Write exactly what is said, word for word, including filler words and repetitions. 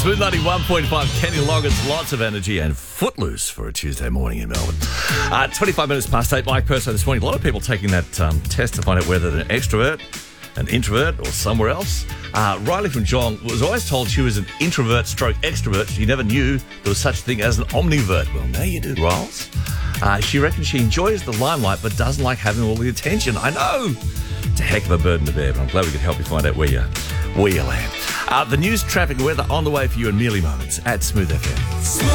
Smooth ninety-one point five, Kenny Loggins, lots of energy and footloose for a Tuesday morning in Melbourne. Uh, twenty-five minutes past eight, Mike Perso this morning. A lot of people taking that um, test to find out whether they're an extrovert, an introvert, or somewhere else. Uh, Riley from Geelong was always told she was an introvert stroke extrovert. She never knew there was such a thing as an omnivert. Well, now you do, Riles. Uh, she reckons she enjoys the limelight but doesn't like having all the attention. I know. It's a heck of a burden to bear, but I'm glad we could help you find out where you, where you land. Uh, the news, traffic and weather on the way for you in merely moments at Smooth F M.